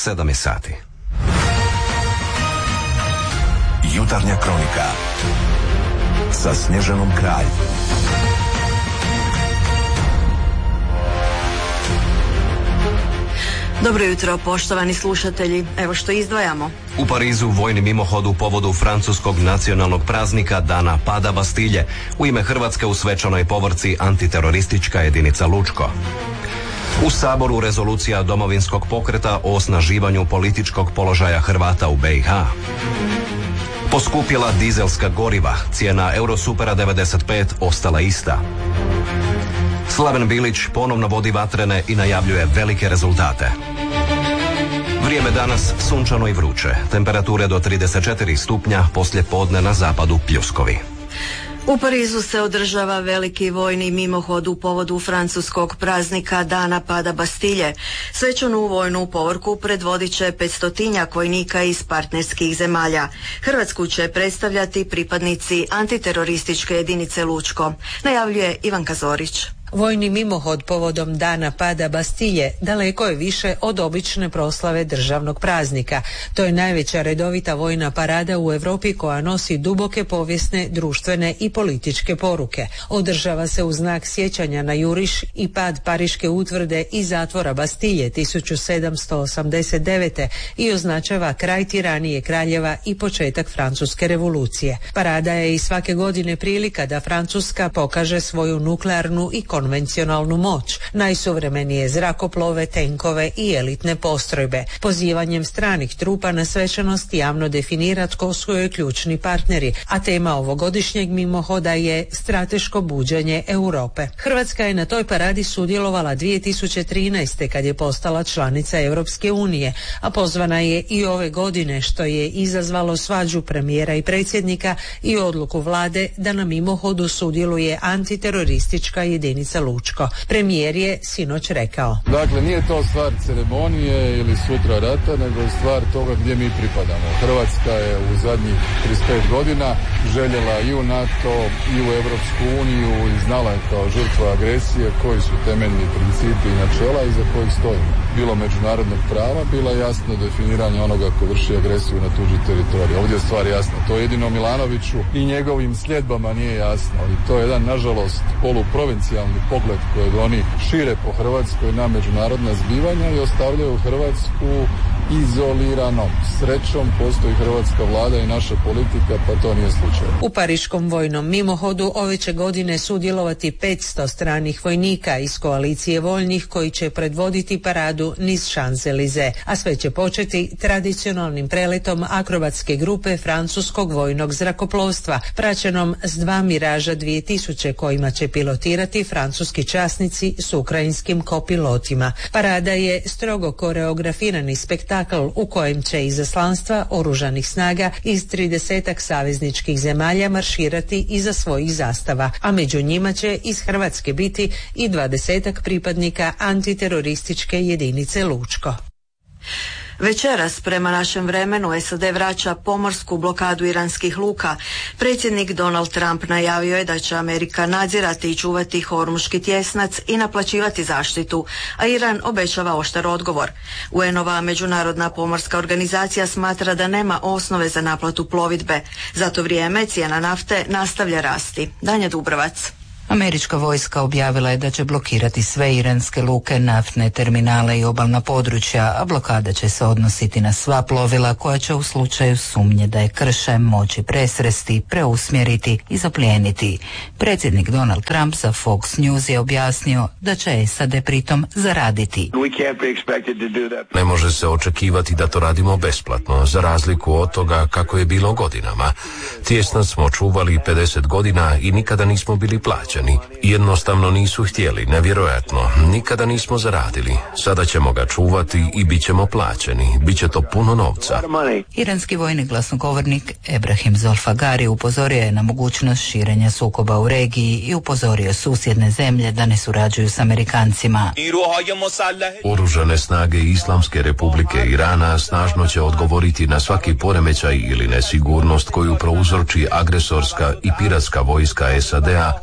7 je sati. Jutarnja kronika sa Snježanom Kralj. Dobro jutro, poštovani slušatelji. Evo što izdvajamo. U Parizu vojni mimohod u povodu francuskog nacionalnog praznika Dana pada Bastilje. U ime Hrvatske u svečanoj povorci antiteroristička jedinica Lučko. U Saboru rezolucija Domovinskog pokreta o osnaživanju političkog položaja Hrvata u BiH. Poskupjela dizelska goriva, cijena Eurosupera 95 ostala ista. Slaven Bilić ponovno vodi vatrene i najavljuje velike rezultate. Vrijeme danas sunčano i vruće, temperature do 34 stupnja, poslije podne na zapadu pljuskovi. U Parizu se održava veliki vojni mimohod u povodu francuskog praznika Dana pada Bastilje. Svečanu vojnu povorku predvodit će 500-tinjak vojnika iz partnerskih zemalja. Hrvatsku će predstavljati pripadnici antiterorističke jedinice Lučko, najavljuje Ivanka Zorić. Vojni mimohod povodom Dana pada Bastilje daleko je više od obične proslave državnog praznika. To je najveća redovita vojna parada u Europi koja nosi duboke povijesne, društvene i političke poruke. Održava se u znak sjećanja na juriš i pad Pariške utvrde i zatvora Bastilje 1789. i označava kraj tiranije kraljeva i početak francuske revolucije. Parada je i svake godine prilika da Francuska pokaže svoju nuklearnu i konvencionalnu moć, najsuvremenije zrakoplove, tenkove i elitne postrojbe. Pozivanjem stranih trupa na svečanost javno definira tko su joj ključni partneri, a tema ovogodišnjeg mimohoda je strateško buđenje Europe. Hrvatska je na toj paradi sudjelovala 2013. kad je postala članica Europske unije, a pozvana je i ove godine, što je izazvalo svađu premijera i predsjednika i odluku vlade da na mimohodu sudjeluje antiteroristička jedinica Lučko. Premijer je sinoć rekao: Dakle, nije to stvar ceremonije ili sutra rata, nego je stvar toga gdje mi pripadamo. Hrvatska je u zadnjih 35 godina željela i u NATO i u Europsku uniju i znala je kao žrtva agresije koji su temeljni principi i načela iza kojih stojimo. Bilo međunarodnog prava, bilo jasno definiranje onoga ko vrši agresiju na tuđi teritorij. Ovdje je stvar jasna. To jedino Milanoviću i njegovim sljedbama nije jasno. I to je jedan, nažalost, poluprovincijalni pogled kojeg oni šire po Hrvatskoj na međunarodna zbivanja i ostavljaju Hrvatsku izoliranom. Srećom postoji hrvatska vlada i naša politika, pa to nije slučaj. U Pariškom vojnom mimohodu ove će godine sudjelovati 500 stranih vojnika iz koalicije voljnih koji će predvoditi paradu niz Champs-Élysées, a sve će početi tradicionalnim preletom akrobatske grupe francuskog vojnog zrakoplovstva, praćenom s 2 Miraža 2000 kojima će pilotirati francuski časnici s ukrajinskim kopilotima. Parada je strogo koreografirani spektakl u kojem će izaslanstva oružanih snaga iz 30 savezničkih zemalja marširati iza svojih zastava, a među njima će iz Hrvatske biti i 20 pripadnika antiterorističke jedinice Lučko. Večeras, prema našem vremenu, SAD vraća pomorsku blokadu iranskih luka. Predsjednik Donald Trump najavio je da će Amerika nadzirati i čuvati Hormuški tjesnac i naplaćivati zaštitu, a Iran obećava oštar odgovor. UN-ova međunarodna pomorska organizacija smatra da nema osnove za naplatu plovidbe. Za to vrijeme cijena nafte nastavlja rasti. Danja Dubrovac. Američka vojska objavila je da će blokirati sve iranske luke, naftne terminale i obalna područja, a blokada će se odnositi na sva plovila koja će u slučaju sumnje da je krše moći presresti, preusmjeriti i zaplijeniti. Predsjednik Donald Trump za Fox News je objasnio da će SAD pritom zaraditi. Ne može se očekivati da to radimo besplatno, za razliku od toga kako je bilo godinama. Tjesnac smo čuvali 50 godina i nikada nismo bili plaćeni. Jednostavno nisu htjeli, nevjerojatno. Nikada nismo zaradili. Sada ćemo ga čuvati i bit ćemo plaćeni. Biće to puno novca. Iranski vojni glasnogovornik Ebrahim Zolfagari upozorio je na mogućnost širenja sukoba u regiji i upozorio susjedne zemlje da ne surađuju s Amerikancima. Oružane snage Islamske republike Irana snažno će odgovoriti na svaki poremećaj ili nesigurnost koju prouzroči agresorska i piratska vojska SAD-a za prolazak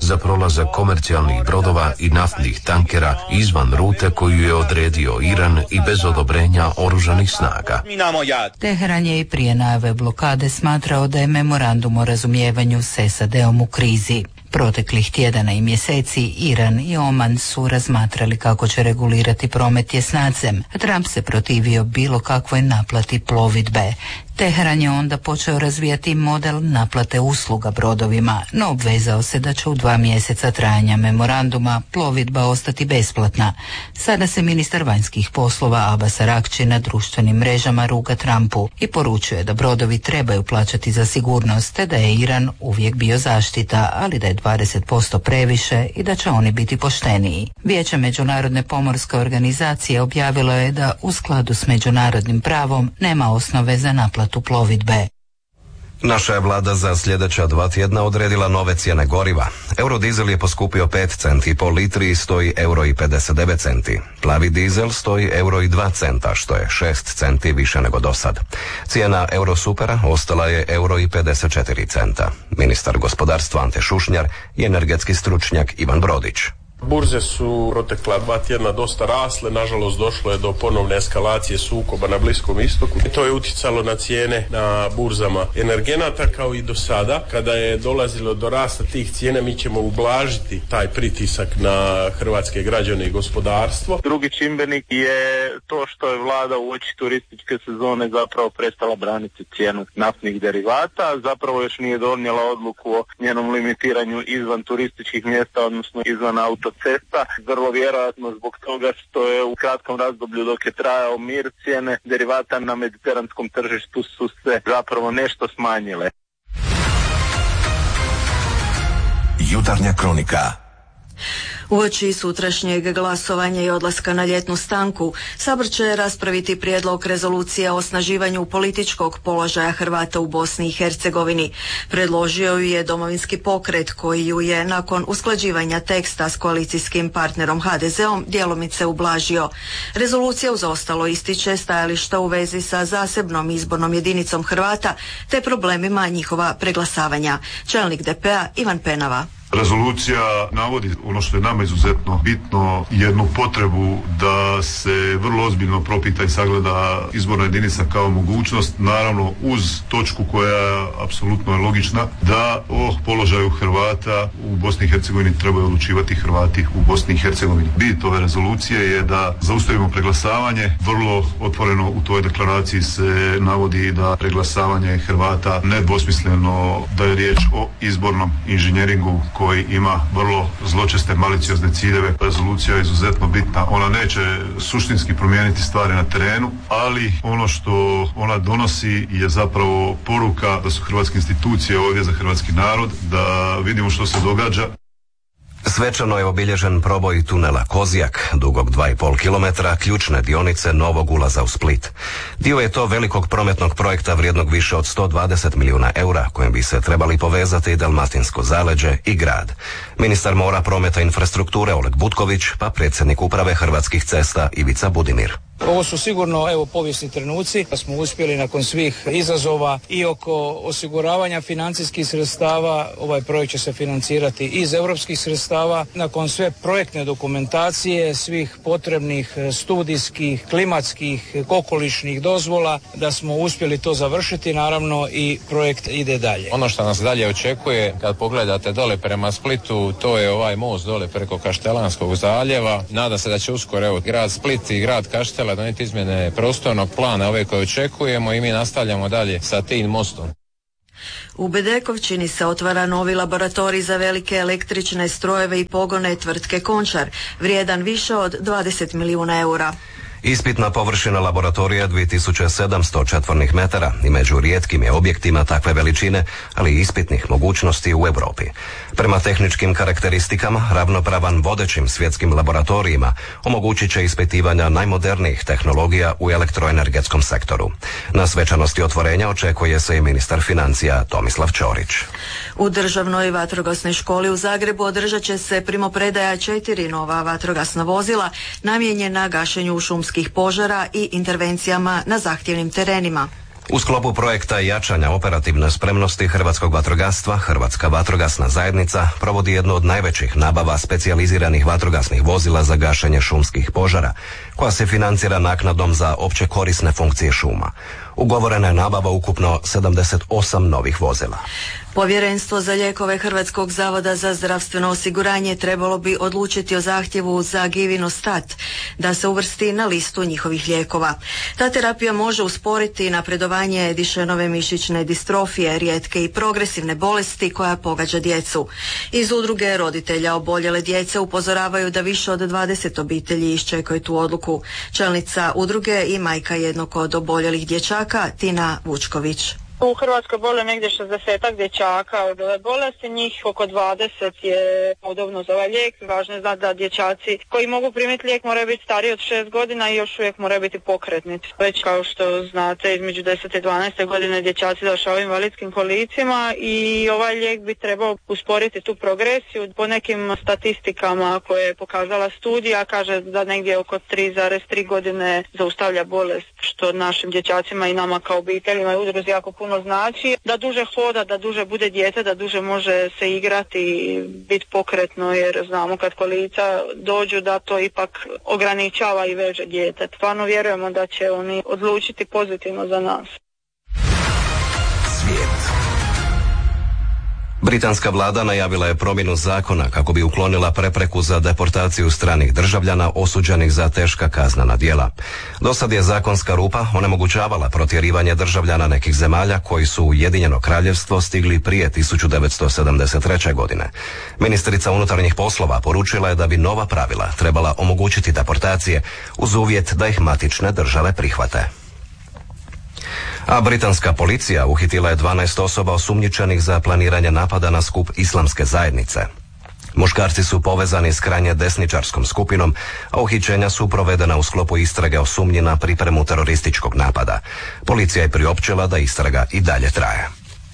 prolazak komercijalnih brodova i naftnih tankera izvan rute koju je odredio Iran i bez odobrenja oružanih snaga. Teheran je i prije najave blokade smatrao da je memorandum o razumijevanju s SAD-om u krizi. Proteklih tjedana i mjeseci Iran i Oman su razmatrali kako će regulirati promet tjesnacem. Trump se protivio bilo kakvoj naplati plovidbe. Teheran je onda počeo razvijati model naplate usluga brodovima, no obvezao se da će u 2 mjeseca trajanja memoranduma plovidba ostati besplatna. Sada se ministar vanjskih poslova Abbas Araghchi na društvenim mrežama ruga Trumpu i poručuje da brodovi trebaju plaćati za sigurnost, te da je Iran uvijek bio zaštita, ali da je 20% previše i da će oni biti pošteniji. Vijeće Međunarodne pomorske organizacije objavilo je da u skladu s međunarodnim pravom nema osnove za naplatu plovidbe. Naša je vlada za sljedeća 2 tjedna odredila nove cijene goriva. Eurodizel je poskupio 5 centi po litri i stoji €1,59 centi. Plavi dizel stoji €1,02, što je 6 centi više nego do sad. Cijena Eurosupera ostala je €1,54 centa. Ministar gospodarstva Ante Šušnjar i energetski stručnjak Ivan Brodić. Burze su protekla 2 tjedna dosta rasle, nažalost došlo je do ponovne eskalacije sukoba na Bliskom istoku i to je utjecalo na cijene na burzama energenata kao i do sada. Kada je dolazilo do rasta tih cijena mi ćemo ublažiti taj pritisak na hrvatske građane i gospodarstvo. Drugi čimbenik je to što je vlada uoči turističke sezone zapravo prestala braniti cijenu naftnih derivata, zapravo još nije donijela odluku o njenom limitiranju izvan turističkih mjesta, odnosno izvan autocesta. Vrlo vjerojatno zbog toga što je u kratkom razdoblju dok je trajao mir cijene derivata na mediteranskom tržištu su se zapravo nešto smanjile. Jutarnja kronika. Uoči sutrašnjeg glasovanja i odlaska na ljetnu stanku, Sabor će raspraviti prijedlog rezolucije o osnaživanju političkog položaja Hrvata u Bosni i Hercegovini. Predložio ju je Domovinski pokret koji ju je nakon usklađivanja teksta s koalicijskim partnerom HDZ-om djelomice ublažio. Rezolucija uz ostalo ističe stajališta u vezi sa zasebnom izbornom jedinicom Hrvata te problemima njihova preglasavanja. Čelnik DP-a Ivan Penava. Rezolucija navodi ono što je nama izuzetno bitno, jednu potrebu da se vrlo ozbiljno propita i sagleda izborna jedinica kao mogućnost, naravno uz točku koja apsolutno je logična, da o položaju Hrvata u Bosni i Hercegovini trebaju odlučivati Hrvati u Bosni i Hercegovini. Bit ove rezolucije je da zaustavimo preglasavanje. Vrlo otvoreno u toj deklaraciji se navodi da preglasavanje Hrvata nedvosmisleno da je riječ o izbornom inženjeringu koji ima vrlo zločeste, maliciozne ciljeve. Rezolucija je izuzetno bitna. Ona neće suštinski promijeniti stvari na terenu, ali ono što ona donosi je zapravo poruka da su hrvatske institucije ovdje za hrvatski narod, da vidimo što se događa. Svečano je obilježen proboj tunela Kozjak, dugog 2,5 km, ključne dionice novog ulaza u Split. Dio je to velikog prometnog projekta vrijednog više od 120 milijuna eura, kojim bi se trebali povezati Dalmatinsko zaleđe i grad. Ministar mora, prometa i infrastrukture Oleg Butković, pa predsjednik uprave Hrvatskih cesta Ivica Budimir. Ovo su sigurno povijesni trenuci da smo uspjeli nakon svih izazova i oko osiguravanja financijskih sredstava. Ovaj projekt će se financirati iz europskih sredstava. Nakon sve projektne dokumentacije, svih potrebnih studijskih, klimatskih, okolišnih dozvola, da smo uspjeli to završiti, naravno i projekt ide dalje. Ono što nas dalje očekuje, kad pogledate dole prema Splitu, to je ovaj most dole preko Kaštelanskog zaljeva. Nadam se da će uskoro grad Split i grad Kaštela donijeti izmjene prostornog plana ove koje očekujemo i mi nastavljamo dalje sa tim mostom. U Bedekovčini se otvara novi laboratorij za velike električne strojeve i pogone tvrtke Končar, vrijedan više od 20 milijuna eura. Ispitna površina laboratorija 2700 četvornih metara i među rijetkim je objektima takve veličine, ali i ispitnih mogućnosti u Europi. Prema tehničkim karakteristikama, ravnopravan vodećim svjetskim laboratorijima, omogućit će ispitivanja najmodernijih tehnologija u elektroenergetskom sektoru. Na svečanosti otvorenja očekuje se i ministar financija Tomislav Ćorić. U Državnoj vatrogasnoj školi u Zagrebu održat će se primopredaja 4 nova vatrogasna vozila namijenjena gašenju šumskih požara i intervencijama na zahtjevnim terenima. U sklopu projekta jačanja operativne spremnosti hrvatskog vatrogastva, Hrvatska vatrogasna zajednica provodi jednu od najvećih nabava specijaliziranih vatrogasnih vozila za gašenje šumskih požara, koja se financira naknadom za opće korisne funkcije šuma. Ugovorena je nabava ukupno 78 novih vozila. Povjerenstvo za lijekove Hrvatskog zavoda za zdravstveno osiguranje trebalo bi odlučiti o zahtjevu za Givinostat da se uvrsti na listu njihovih lijekova. Ta terapija može usporiti napredovanje Dišenove mišićne distrofije, rijetke i progresivne bolesti koja pogađa djecu. Iz udruge roditelja oboljele djece upozoravaju da više od 20 obitelji iščekaju tu odluku. Čelnica udruge i majka jednog od oboljelih dječaka, Tina Vučković. U Hrvatskoj boluje negdje 60 dječaka od ove bolesti, njih oko 20 je udobno za ovaj lijek. Važno je znati da dječaci koji mogu primiti lijek moraju biti stariji od 6 godina i još uvijek moraju biti pokretni. Već kao što znate, između 10 i 12 godine dječaci završavaju invalidskim kolicima i ovaj lijek bi trebao usporiti tu progresiju. Po nekim statistikama koje je pokazala studija, kaže da negdje oko 3,3 godine zaustavlja bolest, što našim dječacima i nama kao obiteljima i udruzi jako puno znači, da duže hoda, da duže bude dijete, da duže može se igrati i biti pokretno, jer znamo kad kolica dođu da to ipak ograničava i veže dijete. Stvarno vjerujemo da će oni odlučiti pozitivno za nas. Svijet. Britanska vlada najavila je promjenu zakona kako bi uklonila prepreku za deportaciju stranih državljana osuđenih za teška kaznena djela. Dosad je zakonska rupa onemogućavala protjerivanje državljana nekih zemalja koji su u Ujedinjeno Kraljevstvo stigli prije 1973. godine. Ministrica unutarnjih poslova poručila je da bi nova pravila trebala omogućiti deportacije uz uvjet da ih matične države prihvate. A britanska policija uhitila je 12 osoba osumnjičenih za planiranje napada na skup islamske zajednice. Muškarci su povezani s krajnje desničarskom skupinom, a uhićenja su provedena u sklopu istrage o sumnji na pripremu terorističkog napada. Policija je priopćila da istraga i dalje traje.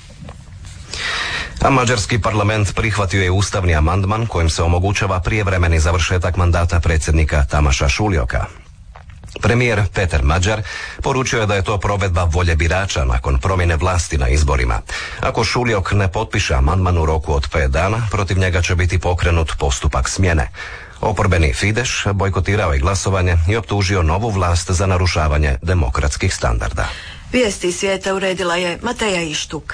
A mađarski parlament prihvatio je ustavni amandman kojim se omogućava prijevremeni završetak mandata predsjednika Tamaša Šuljoka. Premijer Peter Mađar poručio je da je to provedba volje birača nakon promjene vlasti na izborima. Ako Šuljok ne potpiše amandman u roku od 5 dana, protiv njega će biti pokrenut postupak smjene. Oporbeni Fidesz bojkotirao je glasovanje i optužio novu vlast za narušavanje demokratskih standarda. Vijesti svijeta uredila je Mateja Ištuk.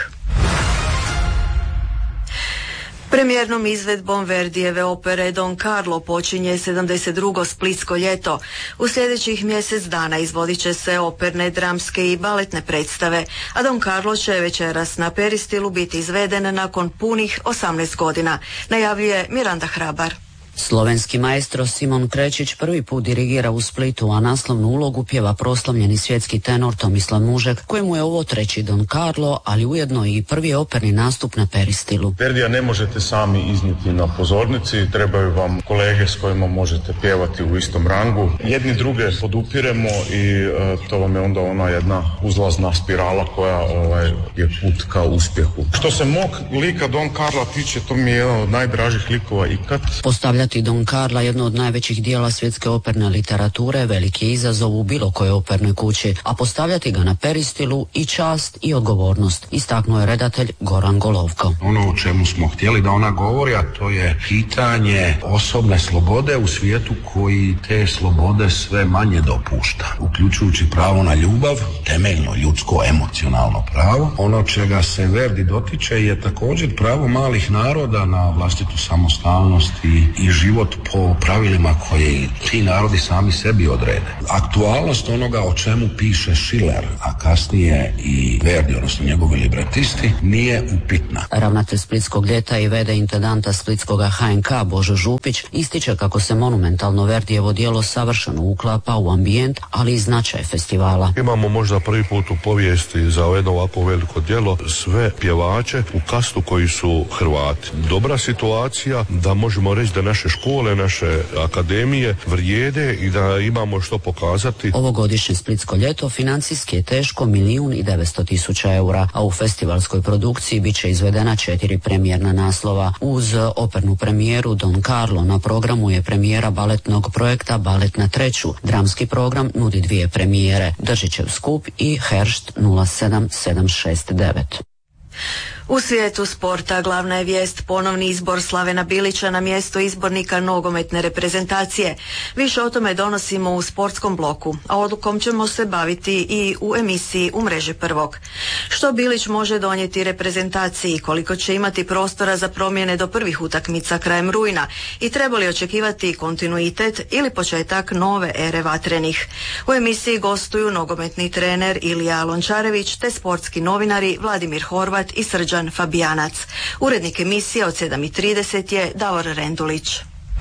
Premijernom izvedbom Verdijeve opere Don Carlo počinje 72. Splitsko ljeto. U sljedećih mjesec dana izvodit će se operne, dramske i baletne predstave, a Don Carlo će večeras na Peristilu biti izveden nakon punih 18 godina, najavljuje Miranda Hrabar. Slovenski maestro Simon Krečić prvi put dirigira u Splitu, a naslovnu ulogu pjeva proslavljeni svjetski tenor Tomislav Mužek, kojemu je ovo treći Don Carlo, ali ujedno i prvi operni nastup na Peristilu. Verdija ne možete sami iznijeti na pozornici, trebaju vam kolege s kojima možete pjevati u istom rangu. Jedni druge podupiremo i to vam je onda ona jedna uzlazna spirala koja je put ka uspjehu. Što se mog lika Don Carla tiče, to mi je jedan od najdražih likova ikad. Postavljati Don Carla, jedno od najvećih dijela svjetske operne literature, veliki izazov u bilo kojoj opernoj kući, a postavljati ga na Peristilu i čast i odgovornost, istaknuo je redatelj Goran Golovko. Ono o čemu smo htjeli da ona govori, a to je pitanje osobne slobode u svijetu koji te slobode sve manje dopušta, uključujući pravo na ljubav, temeljno ljudsko emocionalno pravo. Ono čega se Verdi dotiče je također pravo malih naroda na vlastitu samostalnost i život po pravilima koje ti narodi sami sebi odrede. Aktualnost onoga o čemu piše Schiller, a kasnije i Verdi, odnosno njegovi libretisti, nije upitna. Ravnatelj Splitskog ljeta i v.d. intendanta Splitskoga HNK Božo Župić ističe kako se monumentalno Verdijevo djelo savršeno uklapa u ambijent, ali i značaj festivala. Imamo možda prvi put u povijesti za jedno ovako veliko djelo sve pjevače u kastu koji su Hrvati. Dobra situacija da možemo reći da naše naše škole, naše akademije vrijede i da imamo što pokazati. Ovogodišnje Splitsko ljeto financijski je teško 1.900.000 eura, a u festivalskoj produkciji bit će izvedena 4 premijerna naslova. Uz opernu premijeru Don Carlo na programu je premijera baletnog projekta Balet na treću. Dramski program nudi 2 premijere, Držićev skup i Heršt 07769. U svijetu sporta glavna je vijest ponovni izbor Slavena Bilića na mjesto izbornika nogometne reprezentacije. Više o tome donosimo u sportskom bloku, a odlukom ćemo se baviti i u emisiji U mreži prvog. Što Bilić može donijeti reprezentaciji, koliko će imati prostora za promjene do prvih utakmica krajem rujna i treba li očekivati kontinuitet ili početak nove ere vatrenih. U emisiji gostuju nogometni trener Ilija Lončarević te sportski novinari Vladimir Horvat i Srđan Fabijanac. Urednik emisije od 7:30 je Davor Rendulić.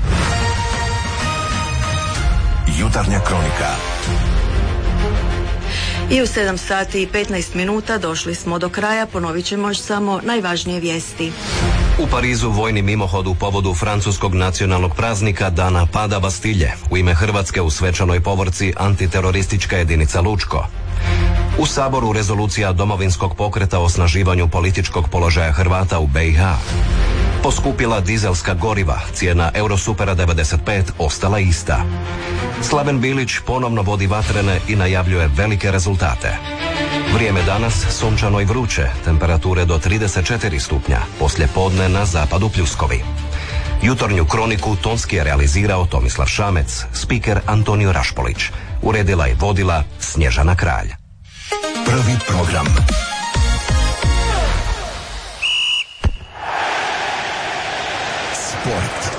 Jutarnja kronika. I u 7:15 došli smo do kraja, ponovit ćemo još samo najvažnije vijesti. U Parizu vojni mimohod u povodu francuskog nacionalnog praznika Dana pada Bastilje. U ime Hrvatske u svečanoj povorci antiteroristička jedinica Lučko. U Saboru rezolucija Domovinskog pokreta o osnaživanju političkog položaja Hrvata u BiH. Poskupila dizelska goriva, cijena Eurosupera 95 ostala ista. Slaven Bilić ponovno vodi vatrene i najavljuje velike rezultate. Vrijeme danas sunčano i vruće, temperature do 34 stupnja, poslije podne na zapadu pljuskovi. Jutarnju kroniku tonski je realizirao Tomislav Šamec, spiker Antonio Rašpolić. Uredila i vodila Snježana Kralj. Prvi program. Sport.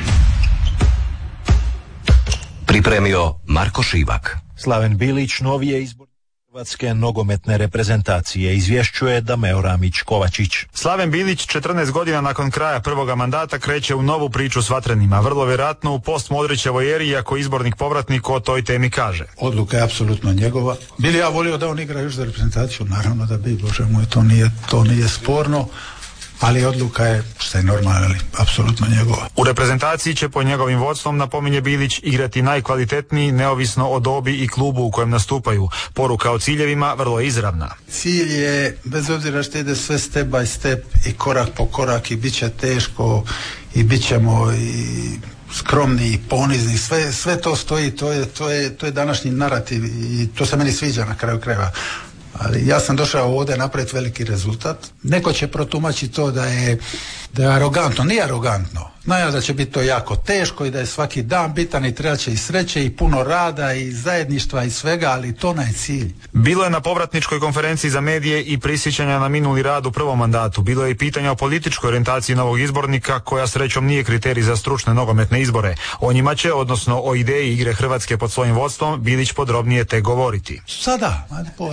Pripremio Marko Šivak. Slaven Bilić novi je izbor Hrvatske nogometne reprezentacije, izvješćuje Dameo Ramić-Kovačić. Slaven Bilić 14 godina nakon kraja prvoga mandata kreće u novu priču s vatrenima, vrlo vjerojatno u post-Modrićevoj eri, iako izbornik povratnik o toj temi kaže. Odluka je apsolutno njegova. Bili ja volio da on igra još za reprezentaciju, naravno da bi, Bože moj, to nije sporno. Ali odluka je, što je normalno, ali apsolutno njegova. U reprezentaciji će po njegovim vodstvom, napominje Bilić, igrati najkvalitetniji, neovisno o dobi i klubu u kojem nastupaju. Poruka o ciljevima vrlo je izravna. Cilj je, bez obzira što ide sve step by step i korak po korak, i bit će teško i bit ćemo i skromni i ponizni, sve to stoji, to je današnji narativ i to se meni sviđa na kraju krajeva. Ali ja sam došao ovdje napraviti veliki rezultat. Neko će protumačiti to da je arogantno. Nije arogantno. Najavno da će biti to jako teško i da je svaki dan bitan i treba će i sreće i puno rada i zajedništva i svega, ali to je cilj. Bilo je na povratničkoj konferenciji za medije i prisjećanja na minuli rad u prvom mandatu. Bilo je i pitanja o političkoj orijentaciji novog izbornika, koja srećom nije kriterij za stručne nogometne izbore. O njima će, odnosno o ideji igre Hrvatske pod svojim vodstvom, Bilić podrobnije te govoriti. Sada,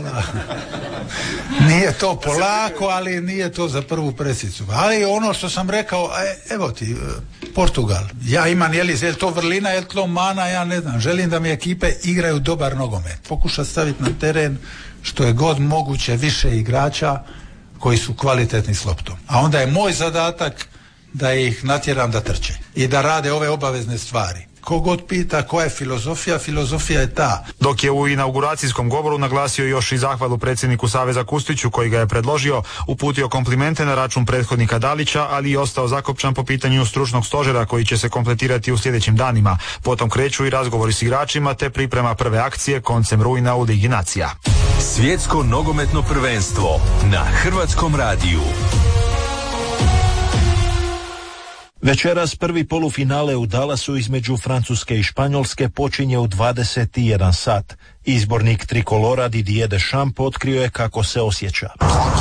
nije to polako, ali nije to za prvu presicu. Ali ono što sam rekao, evo ti, Portugal. Ja imam, je to vrlina, je to mana, ja ne znam. Želim da mi ekipe igraju dobar nogomet. Pokuša staviti na teren što je god moguće više igrača koji su kvalitetni s loptom. A onda je moj zadatak da ih natjeram da trče i da rade ove obavezne stvari. Kogod pita koja je filozofija je ta. Dok je u inauguracijskom govoru naglasio još i zahvalu predsjedniku Saveza Kustiću, koji ga je predložio, uputio komplimente na račun prethodnika Dalića, ali i ostao zakopčan po pitanju stručnog stožera koji će se kompletirati u sljedećim danima. Potom kreću i razgovori s igračima te priprema prve akcije koncem rujna u Ligi nacija. Svjetsko nogometno prvenstvo na Hrvatskom radiju. Večeras prvi polufinale u Dallasu između Francuske i Španjolske počinje u 21 sat. Izbornik trikolora Didier Deschamps otkrio je kako se osjeća.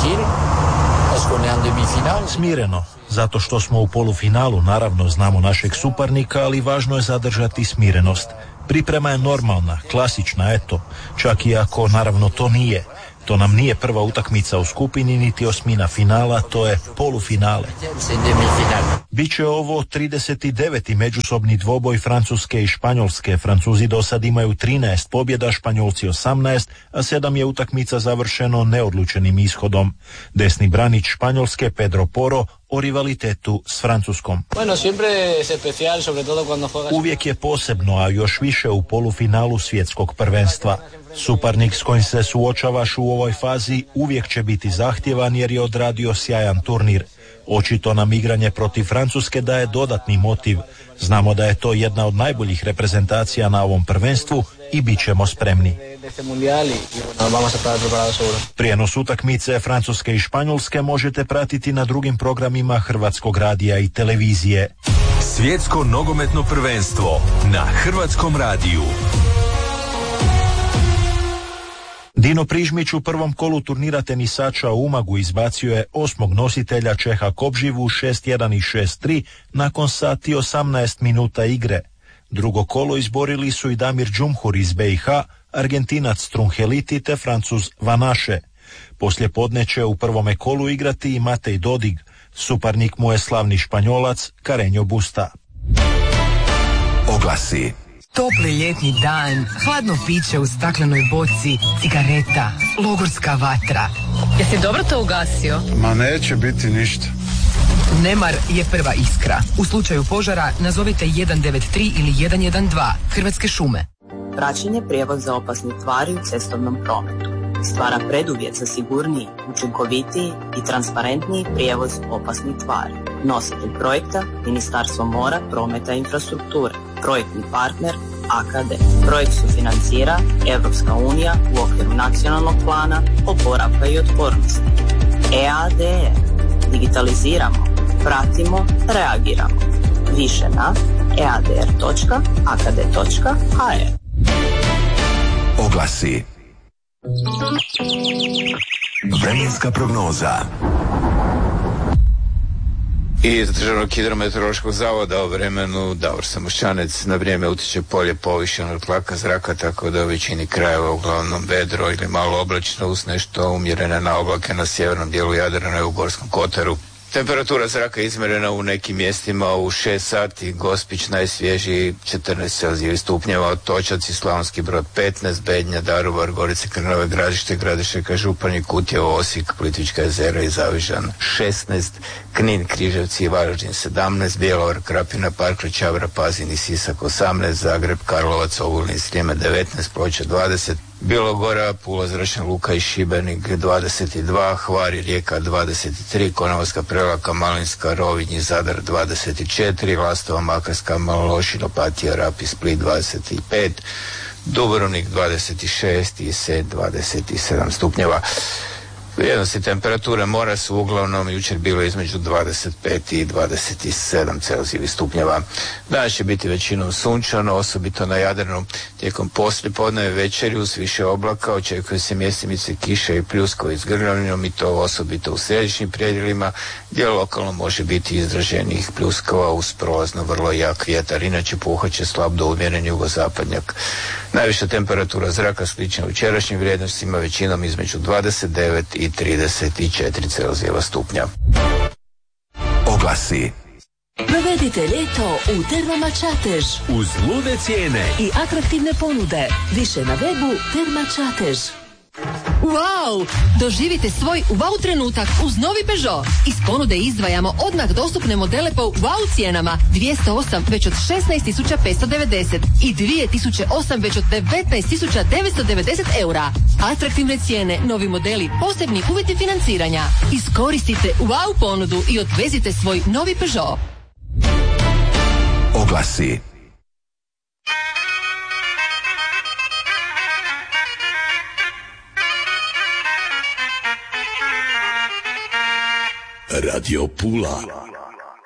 Smireno, zato što smo u polufinalu, naravno znamo našeg suparnika, ali važno je zadržati smirenost. Priprema je normalna, klasična, eto, čak i ako naravno to nije. To nam nije prva utakmica u skupini, niti osmina finala, to je polufinale. Biće ovo 39. međusobni dvoboj Francuske i Španjolske. Francuzi do sad imaju 13 pobjeda, Španjolci 18, a 7 je utakmica završeno neodlučenim ishodom. Desni branič Španjolske Pedro Porro o rivalitetu s Francuskom. Uvijek je posebno, a još više u polufinalu svjetskog prvenstva. Suparnik s kojim se suočavaš u ovoj fazi uvijek će biti zahtjevan jer je odradio sjajan turnir. Očito nam igranje protiv Francuske daje dodatni motiv. Znamo da je to jedna od najboljih reprezentacija na ovom prvenstvu i bit ćemo spremni. Prijenos utakmice Francuske i Španjolske možete pratiti na drugim programima Hrvatskog radija i televizije. Svjetsko nogometno prvenstvo na Hrvatskom radiju. Dino Prižmić u prvom kolu turnira tenisača u Umagu izbacio je 8. nositelja Čeha Kobživu 6-1 i 6-3 nakon sati 18 minuta igre. Drugo kolo izborili su i Damir Džumhur iz BiH, Argentinac Trunheliti te Francuz Vanaše. Poslije podne će u prvome kolu igrati i Matej Dodig, suparnik mu je slavni Španjolac Carreño Busta. Oglasi. Topli ljetni dan, hladno piće u staklenoj boci, cigareta, logorska vatra. Jesi dobro to ugasio? Ma neće biti ništa. Nemar je prva iskra. U slučaju požara nazovite 193 ili 112 Hrvatske šume. Praćenje prijevoza opasnih tvari u cestovnom prometu stvara preduvjet za sigurniji, učinkovitiji i transparentniji prijevoz opasnih tvari. Nositelj projekta Ministarstvo mora, prometa i infrastrukture. Projektni partner AKD. Projekt sufinancira Evropska unija u okviru nacionalnog plana oporavka i otpornosti. EADR. Digitaliziramo, pratimo, reagiramo. Više na eadr.akd.hr. Oglasi. Vremenska prognoza. Iz Državnog hidrometeorološkog zavoda o vremenu Davor Samošćanec. Na vrijeme utiče polje povišenog tlaka zraka, tako da u većini krajeva uglavnom vedro ili malo oblačno uz nešto umjerene na oblake na sjevernom dijelu Jadrana i u Gorskom kotaru. Temperatura zraka izmjerena u nekim mjestima u 6 sati, Gospić najsvježiji 14 celzijevih stupnjeva, Otočac i Slavonski Brod 15, Bednja, Daruvar, Gorice, Krnove, Gradište, Gradišćaka, Županji, Kutjevo, Osijek, Plitvička jezera i Zavižan 16, Knin, Križevci i Varaždin 17, Bjelovar, Krapina, Park, Čavra, Pazin i Sisak 18, Zagreb, Karlovac, Ogulin i Srijeme 19, Ploče 20, Bilogora, Pula, Zračna luka i Šibenik 22, Hvar i Rijeka 23, Konavolska, Prevlaka, Malinska, Rovinj i Zadar 24, Lastova, Makarska, Lošinj, Opatija, Rab i Split 25, Dubrovnik 26 i Senj 27 stupnjeva. Vrijednosti temperature mora su uglavnom jučer bilo između 25 i 27 celzijevih stupnjeva. Danas će biti većinom sunčano, osobito na Jadranu. Tijekom poslijepodneve večeri uz više oblaka očekuje se mjestimice kiše i pljuskovi s grmljavljom i to osobito u središnjim predjelima gdje lokalno može biti izraženih pljuskova uz prolazno vrlo jak vjetar. Inače puhat će slab do umjeren jugozapadnjak. Najviša temperatura zraka slična jučerašnjim vrijednostima, većinom između 29 i 34 celzijeva stupnja. Oglasi. Provedite ljeto u Termama Čatež Uz lude cijene i atraktivne ponude. Više na webu Terma Čatež. Wow! Doživite svoj wow trenutak uz novi Peugeot. Iz ponude izdvajamo odmah dostupne modele po wow cijenama. 208 već od 16.590 i 2008 već od 19.990 eura. Atraktivne cijene, novi modeli, posebni uvjeti financiranja. Iskoristite wow ponudu i odvezite svoj novi Peugeot. Oglasi. Radio Pula.